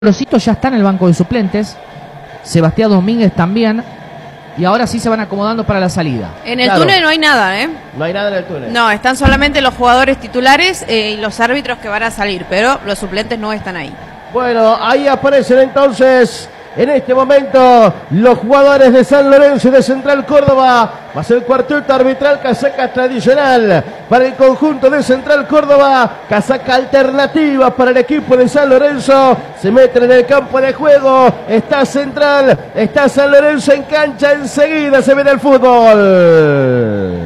Rosito ya está en el banco de suplentes, Sebastián Domínguez también, y ahora sí se van acomodando para la salida. En el túnel no hay nada, ¿eh? No hay nada en el túnel. No, están solamente los jugadores titulares y los árbitros que van a salir, pero los suplentes no están ahí. Bueno, ahí aparecen entonces, en este momento, los jugadores de San Lorenzo y de Central Córdoba. Va a ser el cuarteto arbitral, casaca tradicional para el conjunto de Central Córdoba, casaca alternativa para el equipo de San Lorenzo. Se meten en el campo de juego, está Central, está San Lorenzo en cancha, enseguida se viene el fútbol.